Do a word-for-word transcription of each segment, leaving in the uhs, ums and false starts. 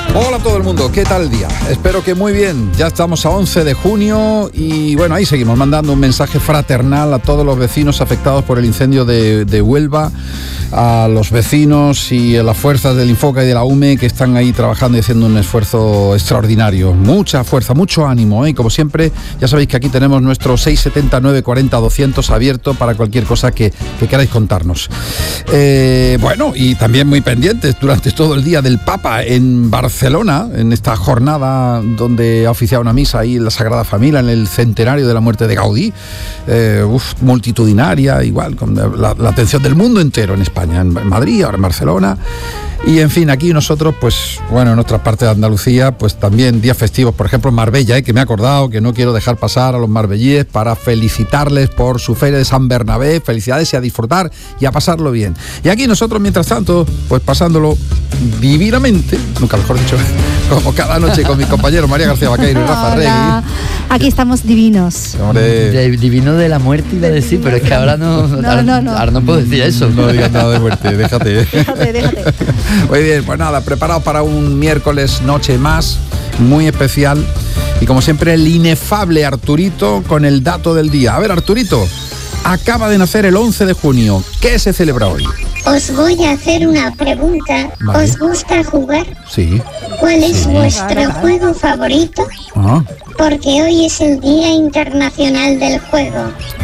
Hola a todo el mundo, ¿qué tal el día? Espero que muy bien, ya estamos a once de junio y bueno, ahí seguimos mandando un mensaje fraternal a todos los vecinos afectados por el incendio de, de Huelva, a los vecinos y a las fuerzas del Infoca y de la U M E que están ahí trabajando y haciendo un esfuerzo extraordinario. Mucha fuerza, mucho ánimo, ¿eh? Como siempre, ya sabéis que aquí tenemos nuestro seis siete nueve cuatro cero doscientos abierto para cualquier cosa que, que queráis contarnos. Eh, bueno, y también muy pendientes durante todo el día del Papa en Barcelona, en esta jornada donde ha oficiado una misa ahí en la Sagrada Familia, en el centenario de la muerte de Gaudí, eh, uf, multitudinaria, igual, con la, la atención del mundo entero en España, en Madrid, ahora en Barcelona. Y en fin, aquí nosotros, pues bueno, en nuestra parte de Andalucía, pues también días festivos, por ejemplo en Marbella, ¿eh? Que me he acordado que no quiero dejar pasar a los marbellíes para felicitarles por su feria de San Bernabé. Felicidades y a disfrutar y a pasarlo bien. Y aquí nosotros, mientras tanto, pues pasándolo divinamente, nunca mejor dicho, como cada noche con mis compañeros María García Vaqueiro y Rafa Regui. Aquí estamos divinos. De, divino de la muerte iba a decir, pero es que ahora no, no, ahora, no, no. ahora no puedo decir eso. No digas nada de muerte, déjate. Déjate, déjate. Muy bien, pues nada, preparado para un miércoles noche más, muy especial. Y como siempre, el inefable Arturito con el dato del día. A ver, Arturito, acaba de nacer el once de junio. ¿Qué se celebra hoy? Os voy a hacer una pregunta. Vale. ¿Os gusta jugar? Sí. ¿Cuál es Sí. vuestro Vale, vale. juego favorito? Ah, Porque hoy es el Día Internacional del Juego.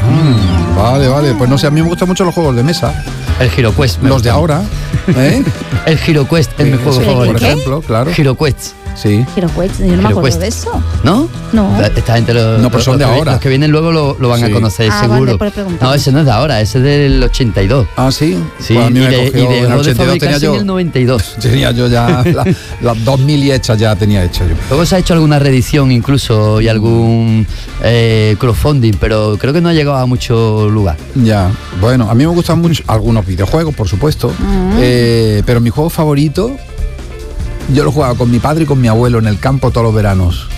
mm, vale, vale. Pues no sé, a mí me gustan mucho los juegos de mesa. El HeroQuest. me Los de gusta. ahora. ¿Eh? El HeroQuest es mi juego Sí, favorito. por ejemplo, claro. HeroQuest, Sí. Pero pues, yo no me acuerdo HeroQuest. de eso. ¿no? No. Esta gente lo, No, pues son los de que- ahora. Los que vienen luego lo, lo van Sí. a conocer, Ah, seguro. vale, por preguntar. No, ese no es de ahora, ese es del ochenta y dos. Ah, sí. Sí, Pues a mí y, me de, cogió y en el dejó de ochenta y dos tenía fabricarse yo. en el noventa y dos. Tenía yo ya la- las dos mil y hechas ya tenía hecho yo. Luego se ha hecho alguna reedición incluso y algún eh, crowdfunding, pero creo que no ha llegado a mucho lugar. Ya, bueno, a mí me gustan mucho algunos videojuegos, por supuesto, eh, pero mi juego favorito, yo lo jugaba con mi padre y con mi abuelo en el campo todos los veranos.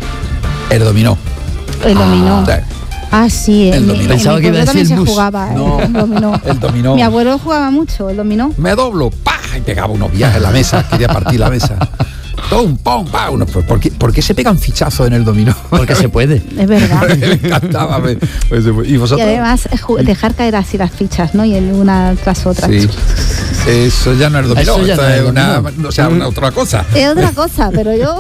El dominó. El dominó. Sí. Ah, sí. El en mi- dominó. en Pensaba mi que iba a pueblo decir también el se mus. jugaba, ¿eh? No, El dominó. el dominó. Mi abuelo jugaba mucho, el dominó. Me doblo, pa, y pegaba unos viajes en la mesa, quería partir la mesa. Tom, pom, pa, unos, ¿por qué, ¿por qué se pegan fichazos en el dominó? Porque se puede. Es verdad. Me encantaba. me- pues, ¿y Y vosotros? además eh, ju- dejar caer así las fichas, ¿no? Y en una tras otra. Sí. Eso ya no es dominó, Eso ya esto no es es una, dominó. o sea, una otra cosa. Es otra cosa, pero yo...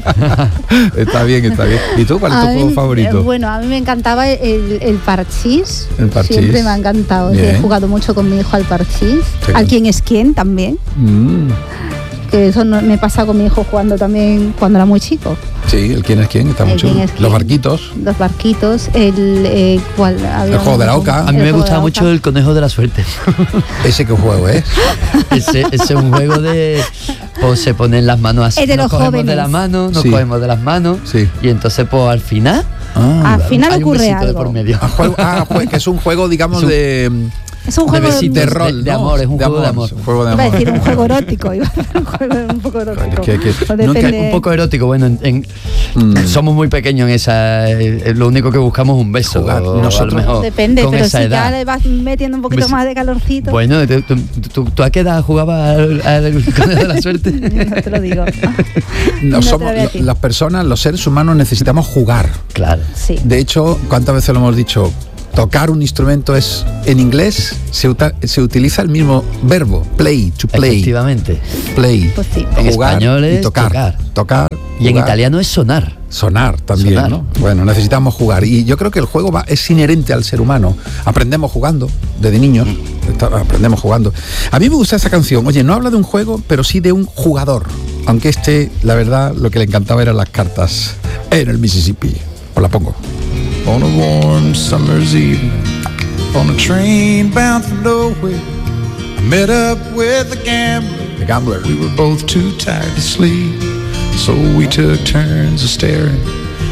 Está bien, está bien. ¿Y tú cuál es tu A juego mí, favorito? eh, bueno, a mí me encantaba el, el parchís. El parchís. Siempre me ha encantado. Bien. He jugado mucho con mi hijo al parchís. Sí. Al quién es quién también. Mm, Que eso no, me pasa con mi hijo jugando también cuando era muy chico. sí, el quién es quién, está El muy chulo. quién es quién. Los barquitos. Los barquitos, el... Eh, ¿cuál? Había El juego uno de la con- oca. A mí el me juego gustaba de la mucho oca. el conejo de la suerte. ¿Ese qué juego es? Ese, ese es un juego de... Pues se ponen las manos así. Es de nos los cogemos de jóvenes. las manos, nos Sí. cogemos de las manos. Sí. Y entonces, pues al final... Ah, Al final hay un ocurre besito de algo. por medio. ah, juego- ah, pues que es un juego, digamos, Es un- de, Es un de juego besitos, de de- rol, de ¿no? amor, es un juego de amor. es un juego de Iba a amor. decir un juego erótico, iba a decir un juego un poco erótico. que- que- O nunca- depende- Un poco erótico, bueno, en, en- Mm. somos muy pequeños en esa... eh, lo único que buscamos es un beso. Jugar. o Nosotros- a lo mejor Depende, con pero esa si edad. ya le vas metiendo un poquito Besi- más de calorcito, Bueno, ¿tú, tú, tú, tú a qué edad jugabas al, al conejo de la suerte? no te lo digo. No No te somos, lo voy a decir. las personas, los seres humanos necesitamos jugar. Claro. Sí. De hecho, ¿cuántas veces lo hemos dicho? Tocar un instrumento es, en inglés, se, uta- se utiliza el mismo verbo, play, to play. Efectivamente. Play. Pues sí. En Jugar español y es tocar. tocar. Tocar. Y en jugar, italiano es sonar. Sonar también, Sonar. ¿no? Bueno, necesitamos jugar. Y yo creo que el juego va, es inherente al ser humano. Aprendemos jugando, desde niños. está- aprendemos jugando. A mí me gusta esa canción. Oye, no habla de un juego, pero sí de un jugador. Aunque este, la verdad, lo que le encantaba eran las cartas en el Mississippi. Os la pongo. On a warm summer's evening, on a train bound for nowhere, I met up with a gambler. The Gambler. We were both too tired to sleep, so we took turns of staring